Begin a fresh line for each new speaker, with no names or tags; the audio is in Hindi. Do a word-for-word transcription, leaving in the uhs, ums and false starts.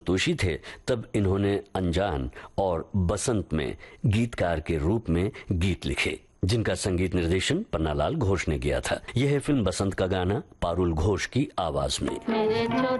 दोषी थे, तब इन्होंने अनजान और बसंत में गीतकार के रूप में गीत लिखे, जिनका संगीत निर्देशन पन्नालाल घोष ने किया था। यह है फिल्म बसंत का गाना पारुल घोष की आवाज में।